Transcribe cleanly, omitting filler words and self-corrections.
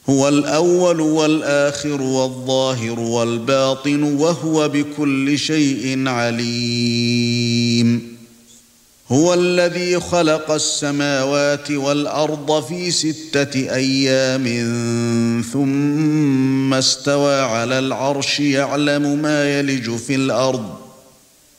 هو الأول والآخر والظاهر والباطن وهو بكل شيء عليم. هو الذي خلق السماوات والأرض في 6 أيام ثم استوى على العرش يعلم ما يلج في الأرض